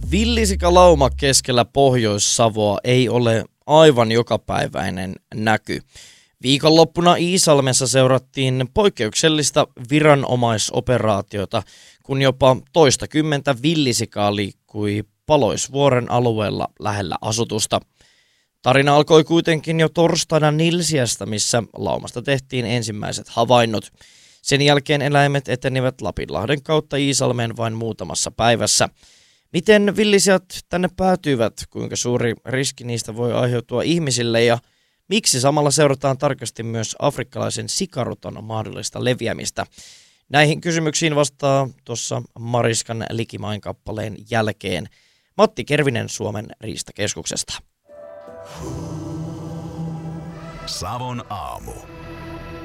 Villisikalauma keskellä Pohjois-Savoa ei ole aivan jokapäiväinen näky. Viikonloppuna Iisalmessa seurattiin poikkeuksellista viranomaisoperaatiota, kun jopa toistakymmentä villisikaa liikkui Paloisvuoren alueella lähellä asutusta. Tarina alkoi kuitenkin jo torstaina Nilsiästä, missä laumasta tehtiin ensimmäiset havainnot. Sen jälkeen eläimet etenivät Lapinlahden kautta Iisalmeen vain muutamassa päivässä. Miten villisijat tänne päätyivät, kuinka suuri riski niistä voi aiheutua ihmisille ja miksi samalla seurataan tarkasti myös afrikkalaisen sikaruton mahdollista leviämistä? Näihin kysymyksiin vastaa tuossa Mariskan Likimain kappaleen jälkeen Matti Kervinen Suomen riistakeskuksesta. Savon aamu.